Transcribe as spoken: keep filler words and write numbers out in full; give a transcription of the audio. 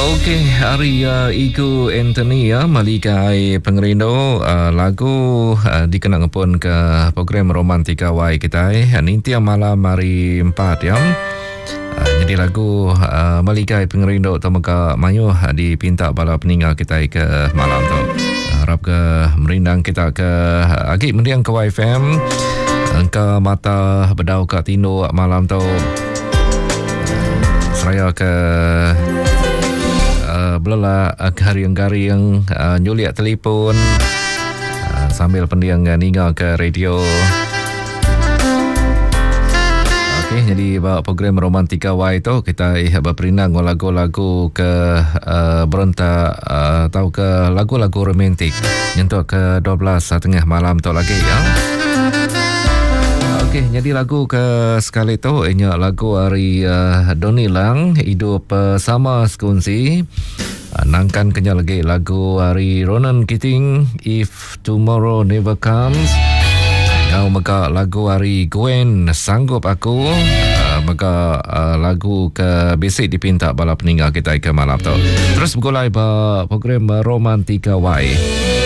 Okey, hari uh, Igu Anthony ya, malikai pengerindo uh, lagu uh, dikenang pun ke program Romantika Wai kita eh. Ninti malam hari empat ya. Uh, jadi lagu uh, malikai pengerindo temaka mayu uh, dipinta bala peninggal kita ke malam tu. Uh, harap ke merindang kita ke uh, agak mendiang ke Y F M. Ke mata bedau ke Tino malam tu. Seraya ke Uh, Belah uh, garing-garing uh, nyuliak telefon uh, sambil pendiang uh, ningal ke radio. Okey, jadi bawa program Romantika Y tu kita eh, berperinang lagu-lagu ke uh, berontak uh, atau ke lagu-lagu romantik nyentuh ke dua belas tengah malam tu lagi ya. Okey, jadi lagu ke sekali tu ianya lagu hari uh, Doni Lang hidup uh, sama sekunci. Uh, nangkan kenya lagi lagu hari Ronan Keating If Tomorrow Never Comes. Kau maka lagu hari Gwen Sanggup Aku. Uh, maka uh, lagu ke basic dipinta bala peninggal kita ke malam tu. Terus bergulai ba program Romantika Y.